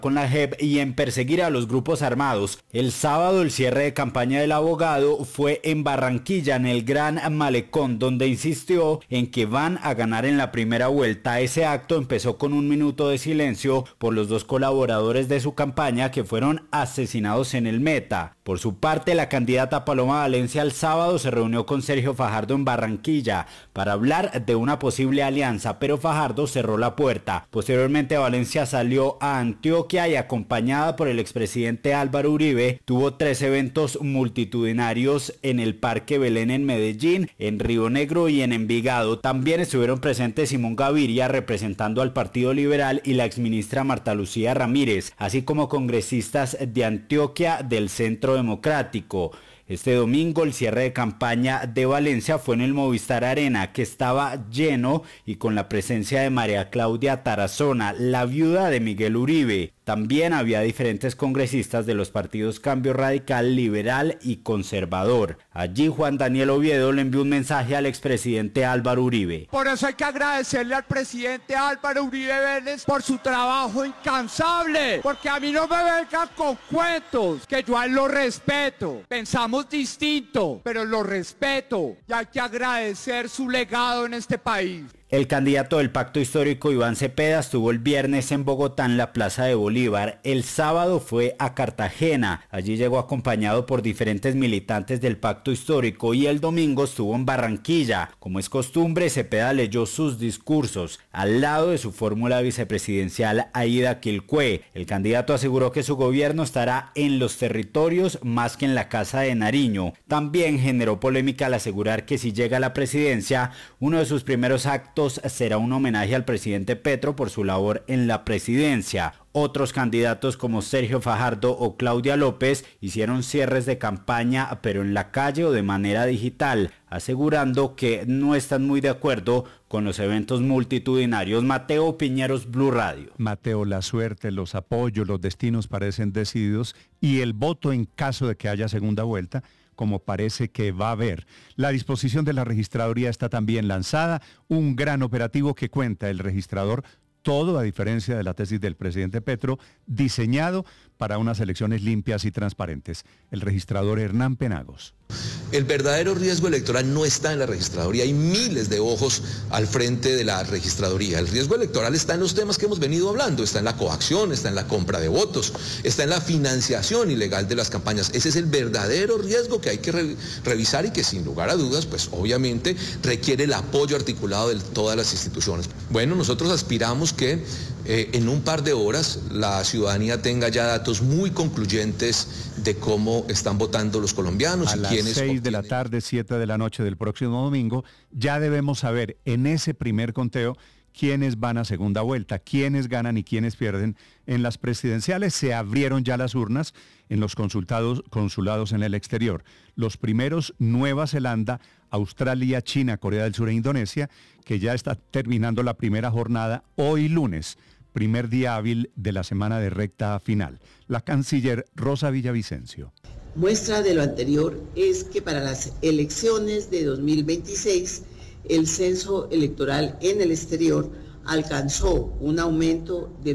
con la JEP y en perseguir a los grupos armados. El sábado el cierre de campaña del abogado fue en Barranquilla, en el Gran Malecón, donde insistió en que van a ganar en la primera vuelta. Ese acto empezó con un minuto de silencio por los dos colaboradores de su campaña que fueron asesinados en el Meta. Por su parte, la candidata Paloma Valencia el sábado se reunió con Sergio Fajardo en Barranquilla para hablar de una posible alianza, pero Fajardo cerró la puerta. Posteriormente, Valencia salió a Antioquia y, acompañada por el expresidente Álvaro Uribe, tuvo 3 eventos multitudinarios en el Parque Belén en Medellín, en Río Negro y en Envigado. También estuvieron presentes Simón Gaviria representando al Partido Liberal y la exministra Marta Lucía Ramírez, así como congresistas de Antioquia del Centro Democrático. Este domingo el cierre de campaña de Valencia fue en el Movistar Arena, que estaba lleno y con la presencia de María Claudia Tarazona, la viuda de Miguel Uribe. También había diferentes congresistas de los partidos Cambio Radical, Liberal y Conservador. Allí Juan Daniel Oviedo le envió un mensaje al expresidente Álvaro Uribe. Por eso hay que agradecerle al presidente Álvaro Uribe Vélez por su trabajo incansable, porque a mí no me vengan con cuentos, que yo a él lo respeto. Pensamos distinto, pero lo respeto y hay que agradecer su legado en este país. El candidato del Pacto Histórico, Iván Cepeda, estuvo el viernes en Bogotá en la Plaza de Bolívar. El sábado fue a Cartagena. Allí llegó acompañado por diferentes militantes del Pacto Histórico y el domingo estuvo en Barranquilla. Como es costumbre, Cepeda leyó sus discursos al lado de su fórmula vicepresidencial Aida Quilcué. El candidato aseguró que su gobierno estará en los territorios más que en la Casa de Nariño. También generó polémica al asegurar que si llega a la presidencia, uno de sus primeros actos será un homenaje al presidente Petro por su labor en la presidencia. Otros candidatos como Sergio Fajardo o Claudia López hicieron cierres de campaña, pero en la calle o de manera digital, asegurando que no están muy de acuerdo con los eventos multitudinarios. Mateo Piñeros, Blue Radio. Mateo, la suerte, los apoyos, los destinos parecen decididos y el voto en caso de que haya segunda vuelta, como parece que va a haber. La disposición de la registraduría está también lanzada, un gran operativo que cuenta el registrador, todo a diferencia de la tesis del presidente Petro, diseñado para unas elecciones limpias y transparentes. El registrador Hernán Penagos. El verdadero riesgo electoral no está en la registraduría, hay miles de ojos al frente de la registraduría. El riesgo electoral está en los temas que hemos venido hablando, está en la coacción, está en la compra de votos, está en la financiación ilegal de las campañas. Ese es el verdadero riesgo que hay que revisar y que sin lugar a dudas, pues obviamente requiere el apoyo articulado de todas las instituciones. Bueno, nosotros aspiramos que en un par de horas la ciudadanía tenga ya datos muy concluyentes de cómo están votando los colombianos. A las 6 de la tarde, 7 de la noche del próximo domingo, ya debemos saber en ese primer conteo quiénes van a segunda vuelta, quiénes ganan y quiénes pierden. En las presidenciales se abrieron ya las urnas en los consulados en el exterior. Los primeros, Nueva Zelanda, Australia, China, Corea del Sur e Indonesia, que ya está terminando la primera jornada hoy lunes, primer día hábil de la semana de recta final. La canciller Rosa Villavicencio. Muestra de lo anterior es que para las elecciones de 2026, el censo electoral en el exterior alcanzó un aumento del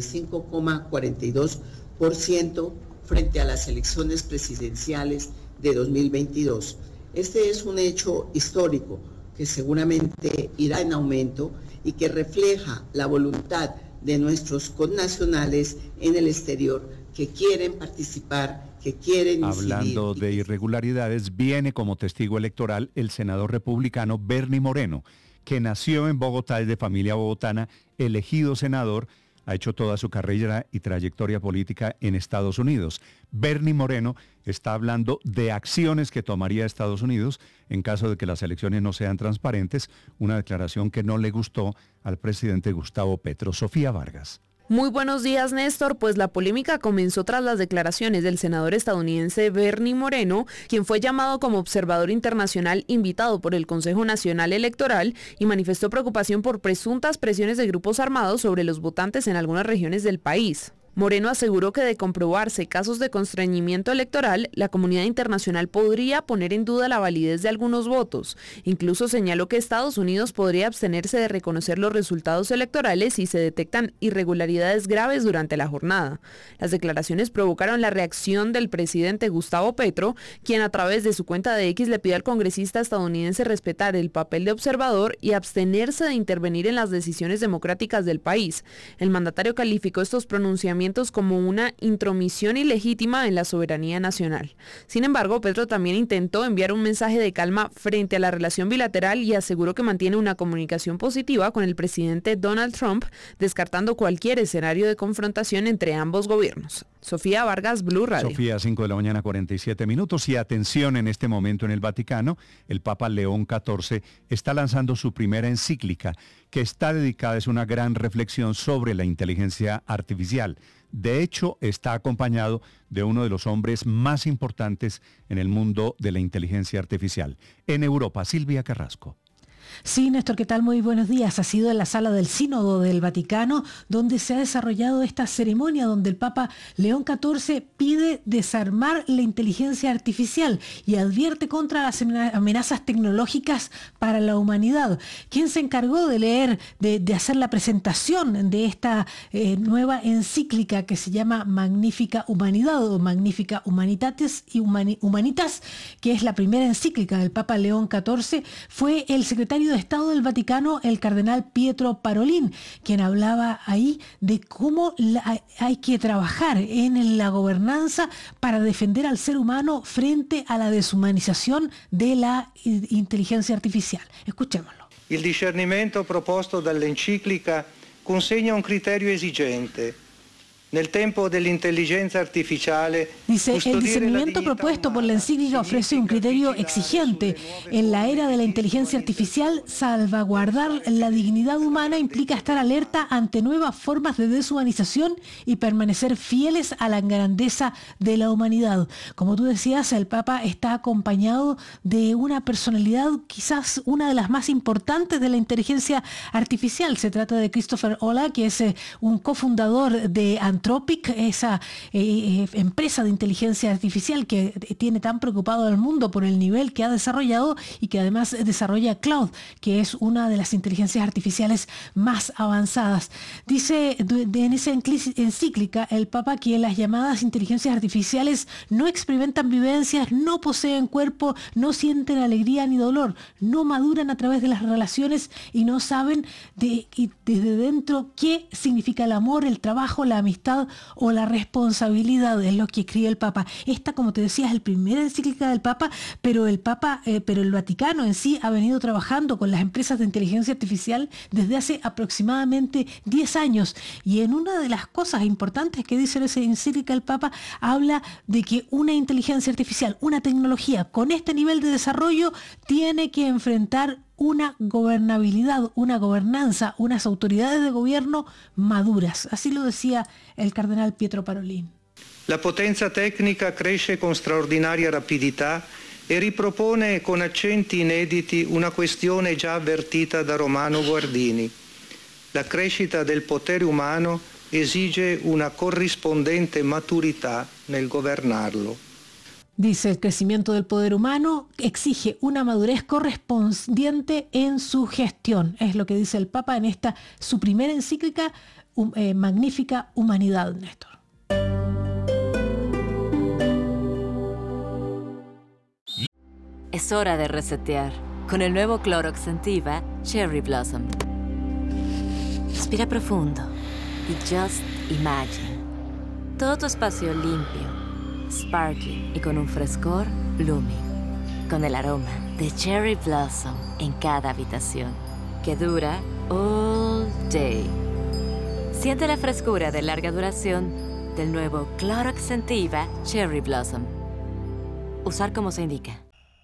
45,42% frente a las elecciones presidenciales de 2022. Este es un hecho histórico que seguramente irá en aumento y que refleja la voluntad de nuestros connacionales en el exterior que quieren participar, que quieren incidir. Hablando de irregularidades, viene como testigo electoral el senador republicano Bernie Moreno, que nació en Bogotá, es de familia bogotana, elegido senador, ha hecho toda su carrera y trayectoria política en Estados Unidos. Bernie Moreno está hablando de acciones que tomaría Estados Unidos en caso de que las elecciones no sean transparentes, una declaración que no le gustó al presidente Gustavo Petro. Sofía Vargas. Muy buenos días, Néstor. Pues la polémica comenzó tras las declaraciones del senador estadounidense Bernie Moreno, quien fue llamado como observador internacional invitado por el Consejo Nacional Electoral y manifestó preocupación por presuntas presiones de grupos armados sobre los votantes en algunas regiones del país. Moreno aseguró que de comprobarse casos de constreñimiento electoral, la comunidad internacional podría poner en duda la validez de algunos votos. Incluso señaló que Estados Unidos podría abstenerse de reconocer los resultados electorales si se detectan irregularidades graves durante la jornada. Las declaraciones provocaron la reacción del presidente Gustavo Petro, quien a través de su cuenta de X le pidió al congresista estadounidense respetar el papel de observador y abstenerse de intervenir en las decisiones democráticas del país. El mandatario calificó estos pronunciamientos como una intromisión ilegítima en la soberanía nacional. Sin embargo, Petro también intentó enviar un mensaje de calma frente a la relación bilateral y aseguró que mantiene una comunicación positiva con el presidente Donald Trump, descartando cualquier escenario de confrontación entre ambos gobiernos. Sofía Vargas, Blue Radio. Sofía, 5:47 a.m. Y atención, en este momento en el Vaticano, el Papa León XIV está lanzando su primera encíclica, que está dedicada, es una gran reflexión sobre la inteligencia artificial. De hecho, está acompañado de uno de los hombres más importantes en el mundo de la inteligencia artificial. En Europa, Silvia Carrasco. Sí, Néstor, ¿qué tal? Muy buenos días. Ha sido en la sala del Sínodo del Vaticano donde se ha desarrollado esta ceremonia donde el Papa León XIV pide desarmar la inteligencia artificial y advierte contra las amenazas tecnológicas para la humanidad. ¿Quién se encargó de leer, de hacer la presentación de esta nueva encíclica que se llama Magnifica Humanidad o Magnifica Humanitatis y Humanitas, que es la primera encíclica del Papa León XIV? Fue el secretario de Estado del Vaticano, el cardenal Pietro Parolin, quien hablaba ahí de cómo hay que trabajar en la gobernanza para defender al ser humano frente a la deshumanización de la inteligencia artificial. Escuchémoslo. Il discernimento proposto dall'enciclica consegna un criterio esigente. Nel tempo dell'intelligenza artificiale, dice, el discernimiento propuesto por la encíclica ofrece un criterio exigente. En la era de la inteligencia artificial, salvaguardar la dignidad humana implica estar alerta ante nuevas formas de deshumanización y permanecer fieles a la grandeza de la humanidad. Como tú decías, el Papa está acompañado de una personalidad, quizás una de las más importantes de la inteligencia artificial. Se trata de Christopher Olah, que es un cofundador de Anthropic, esa empresa de inteligencia artificial que tiene tan preocupado al mundo por el nivel que ha desarrollado y que además desarrolla Cloud, que es una de las inteligencias artificiales más avanzadas. Dice en esa encíclica el Papa que las llamadas inteligencias artificiales no experimentan vivencias, no poseen cuerpo, no sienten alegría ni dolor, no maduran a través de las relaciones y no saben desde dentro qué significa el amor, el trabajo, la amistad o la responsabilidad, es lo que escribe el Papa. Esta, como te decía, es la primera encíclica del Papa, pero el Vaticano en sí ha venido trabajando con las empresas de inteligencia artificial desde hace aproximadamente 10 años. Y en una de las cosas importantes que dice en esa encíclica el Papa, habla de que una inteligencia artificial, una tecnología con este nivel de desarrollo tiene que enfrentar una gobernabilidad, una gobernanza, unas autoridades de gobierno maduras. Así lo decía el cardenal Pietro Parolin. La potenza tecnica cresce con straordinaria rapidità e ripropone con accenti inediti una questione già avvertita da Romano Guardini. La crescita del potere umano esige una corrispondente maturità nel governarlo. Dice, el crecimiento del poder humano exige una madurez correspondiente en su gestión. Es lo que dice el Papa en esta, su primera encíclica, Magnifica Humanidad, Néstor. Es hora de resetear con el nuevo Clorox Scentiva Cherry Blossom. Respira profundo y just imagine. Todo tu espacio limpio, sparkling y con un frescor blooming, con el aroma de Cherry Blossom en cada habitación, que dura all day. Siente la frescura de larga duración del nuevo Clorox Scentiva Cherry Blossom. Usar como se indica.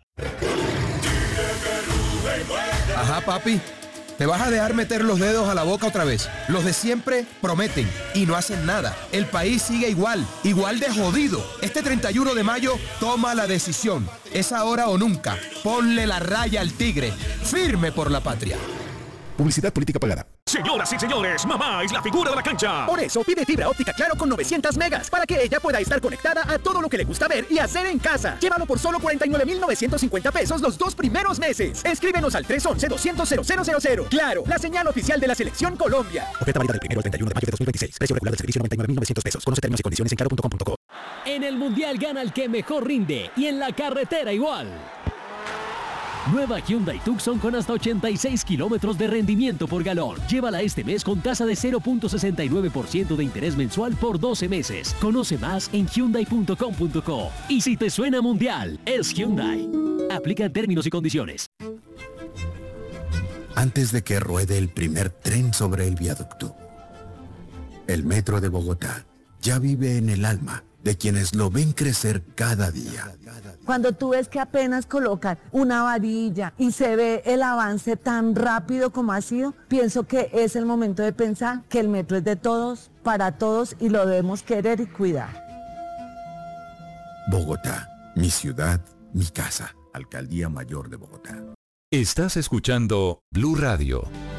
Ajá, papi. ¿Te vas a dejar meter los dedos a la boca otra vez? Los de siempre prometen y no hacen nada. El país sigue igual de jodido. Este 31 de mayo toma la decisión. Es ahora o nunca. Ponle la raya al tigre. Firme por la patria. Publicidad política pagada. Señoras y señores, mamá es la figura de la cancha. Por eso pide fibra óptica Claro con 900 megas para que ella pueda estar conectada a todo lo que le gusta ver y hacer en casa. Llévalo por solo 49,950 pesos los 2 primeros meses. Escríbenos al 311-200-0000. Claro, la señal oficial de la Selección Colombia. Oferta válida del 1 al 31 de mayo de 2026. Precio regular del servicio 99,900 pesos. Conoce términos y condiciones en claro.com.co. En el Mundial gana el que mejor rinde y en la carretera igual. Nueva Hyundai Tucson con hasta 86 kilómetros de rendimiento por galón. Llévala este mes con tasa de 0.69% de interés mensual por 12 meses. Conoce más en hyundai.com.co. Y si te suena Mundial, es Hyundai. Aplican términos y condiciones. Antes de que ruede el primer tren sobre el viaducto, el Metro de Bogotá ya vive en el alma de quienes lo ven crecer cada día. Cuando tú ves que apenas colocan una varilla y se ve el avance tan rápido como ha sido, pienso que es el momento de pensar que el metro es de todos, para todos y lo debemos querer y cuidar. Bogotá, mi ciudad, mi casa. Alcaldía Mayor de Bogotá. Estás escuchando Blue Radio.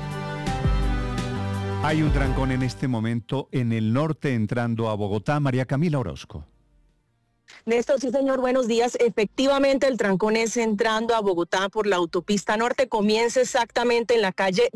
Hay un trancón en este momento en el norte entrando a Bogotá. María Camila Orozco. Néstor, sí señor, buenos días. Efectivamente, el trancón es entrando a Bogotá por la autopista norte. Comienza exactamente en la calle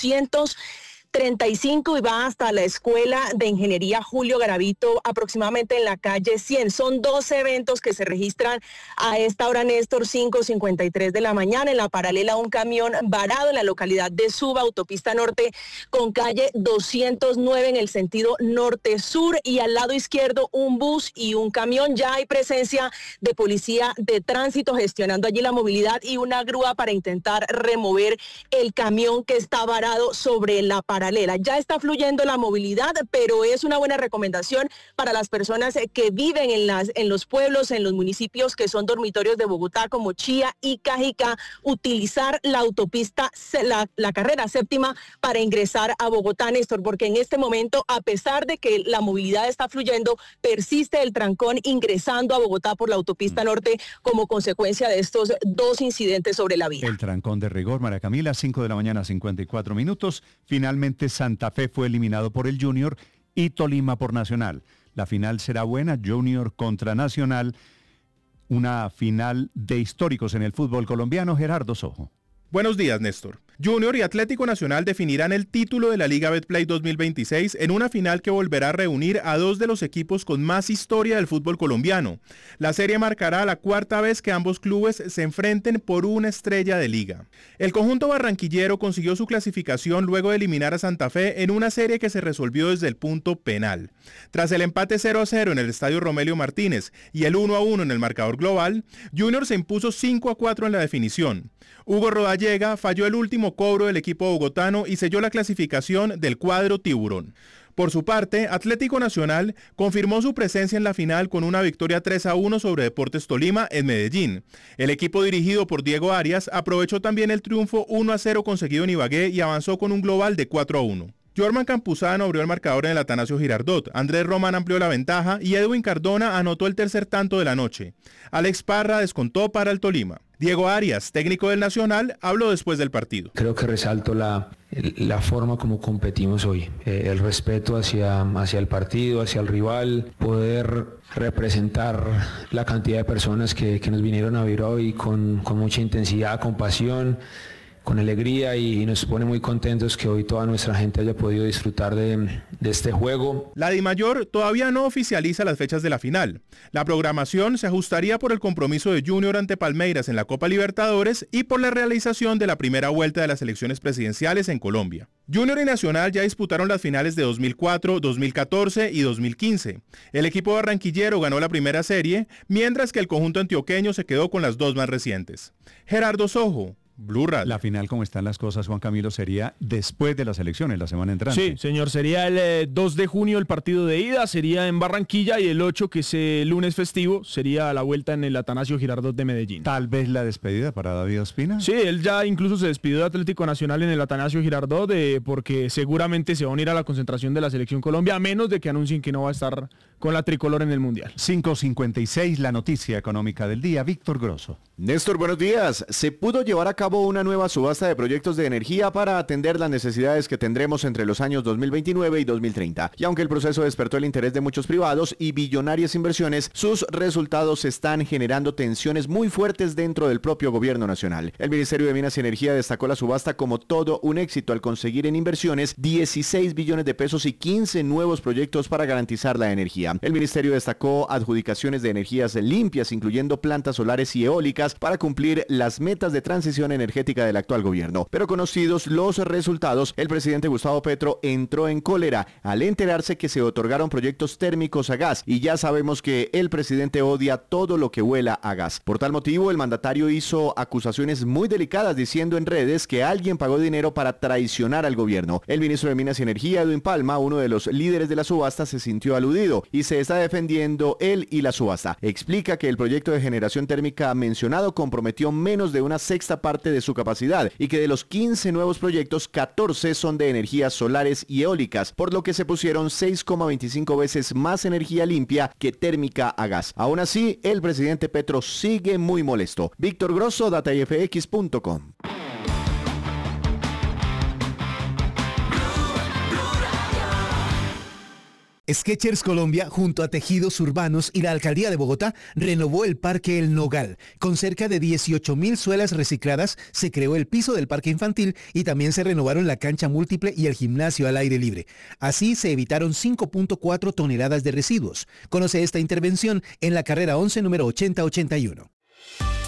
235 y va hasta la Escuela de Ingeniería Julio Garavito, aproximadamente en la calle 100. Son 12 eventos que se registran a esta hora, Néstor, 5:53 de la mañana. En la paralela, un camión varado en la localidad de Suba, autopista norte, con calle 209 en el sentido norte-sur. Y al lado izquierdo, un bus y un camión. Ya hay presencia de policía de tránsito gestionando allí la movilidad y una grúa para intentar remover el camión que está varado sobre la paralela. Ya está fluyendo la movilidad, pero es una buena recomendación para las personas que viven en los pueblos, en los municipios que son dormitorios de Bogotá, como Chía y Cajicá, utilizar la autopista, la carrera séptima para ingresar a Bogotá, Néstor, porque en este momento, a pesar de que la movilidad está fluyendo, persiste el trancón ingresando a Bogotá por la autopista norte como consecuencia de estos 2 incidentes sobre la vía. El trancón de rigor, María Camila, 5 de la mañana, 54 minutos. Finalmente Santa Fe fue eliminado por el Junior y Tolima por Nacional. La final será buena, Junior contra Nacional, una final de históricos en el fútbol colombiano. Gerardo Sojo. Buenos días, Néstor. Junior y Atlético Nacional definirán el título de la Liga Betplay 2026 en una final que volverá a reunir a 2 de los equipos con más historia del fútbol colombiano. La serie marcará la 4ª vez que ambos clubes se enfrenten por una estrella de liga. El conjunto barranquillero consiguió su clasificación luego de eliminar a Santa Fe en una serie que se resolvió desde el punto penal. Tras el empate 0-0 en el estadio Romelio Martínez y el 1-1 en el marcador global, Junior se impuso 5-4 en la definición. Hugo Rodallega falló el último cobro del equipo bogotano y selló la clasificación del cuadro tiburón. Por su parte, Atlético Nacional confirmó su presencia en la final con una victoria 3-1 sobre Deportes Tolima en Medellín. El equipo dirigido por Diego Arias aprovechó también el triunfo 1-0 conseguido en Ibagué y avanzó con un global de 4-1. Jorman Campuzano abrió el marcador en el Atanasio Girardot, Andrés Román amplió la ventaja y Edwin Cardona anotó el tercer tanto de la noche. Alex Parra descontó para el Tolima. Diego Arias, técnico del Nacional, habló después del partido. Creo que resalto la forma como competimos hoy, el respeto hacia el partido, hacia el rival, poder representar la cantidad de personas que nos vinieron a ver hoy con mucha intensidad, con pasión, con alegría, y nos pone muy contentos que hoy toda nuestra gente haya podido disfrutar de este juego. La DIMAYOR todavía no oficializa las fechas de la final. La programación se ajustaría por el compromiso de Junior ante Palmeiras en la Copa Libertadores y por la realización de la primera vuelta de las elecciones presidenciales en Colombia. Junior y Nacional ya disputaron las finales de 2004, 2014 y 2015. El equipo barranquillero ganó la primera serie, mientras que el conjunto antioqueño se quedó con las 2 más recientes. Gerardo Sojo, Blue Radio. La final, como están las cosas, Juan Camilo, sería después de las elecciones, la semana entrante. Sí, señor, sería el 2 de junio el partido de ida, sería en Barranquilla, y el 8, que es el lunes festivo, sería la vuelta en el Atanasio Girardot de Medellín. Tal vez la despedida para David Ospina. Sí, él ya incluso se despidió de Atlético Nacional en el Atanasio Girardot, porque seguramente se va a unir a la concentración de la Selección Colombia, a menos de que anuncien que no va a estar con la tricolor en el Mundial. 5:56, la noticia económica del día. Víctor Grosso. Néstor, buenos días. Se pudo llevar a cabo una nueva subasta de proyectos de energía para atender las necesidades que tendremos entre los años 2029 y 2030. Y aunque el proceso despertó el interés de muchos privados y billonarias inversiones, sus resultados están generando tensiones muy fuertes dentro del propio gobierno nacional. El Ministerio de Minas y Energía destacó la subasta como todo un éxito al conseguir en inversiones 16 billones de pesos y 15 nuevos proyectos para garantizar la energía. El ministerio destacó adjudicaciones de energías limpias, incluyendo plantas solares y eólicas, para cumplir las metas de transición energética del actual gobierno. Pero conocidos los resultados, el presidente Gustavo Petro entró en cólera al enterarse que se otorgaron proyectos térmicos a gas, y ya sabemos que el presidente odia todo lo que huela a gas. Por tal motivo, el mandatario hizo acusaciones muy delicadas, diciendo en redes que alguien pagó dinero para traicionar al gobierno. El ministro de Minas y Energía, Edwin Palma, uno de los líderes de la subasta, se sintió aludido y se está defendiendo él y la subasta. Explica que el proyecto de generación térmica mencionado comprometió menos de una sexta parte de su capacidad y que de los 15 nuevos proyectos, 14 son de energías solares y eólicas, por lo que se pusieron 6,25 veces más energía limpia que térmica a gas. Aún así, el presidente Petro sigue muy molesto. Víctor Grosso, datafx.com. Skechers Colombia, junto a Tejidos Urbanos y la Alcaldía de Bogotá, renovó el Parque El Nogal. Con cerca de 18.000 suelas recicladas, se creó el piso del parque infantil y también se renovaron la cancha múltiple y el gimnasio al aire libre. Así se evitaron 5.4 toneladas de residuos. Conoce esta intervención en la carrera 11, número 8081.